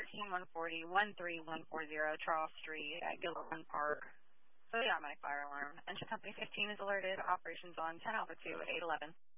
1414140 Charles Street at Gilliland Park. So the automatic fire alarm. Engine company 15 is alerted. Operations on 10 Alpha 2 at 811.